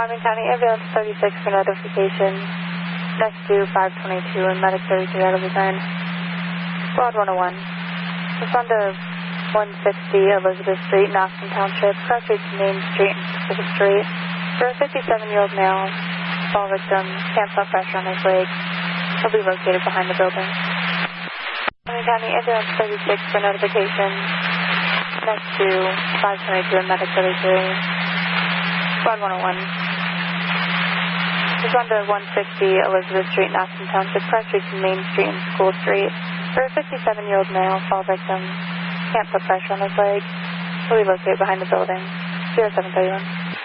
Wyoming County Ambulance 36 for notification. Next to 522 and Medic 33 out of design. Squad 101. Respond to 160 Elizabeth Street, Knoxon Township. Cross streets Main Street and Pacific Street. For a 57-year-old male, fall victim, can't felt pressure on his leg. He'll be located behind the building. Wyoming County Ambulance 36 for notification. Next to 522 and Medic 33. Squad 101. Respond to 160 Elizabeth Street, Knoxon Township. Cross streets Main Street and School Street. For a 57-year-old male, fall victim, can't put pressure on his leg. He'll be located behind the building. 0731.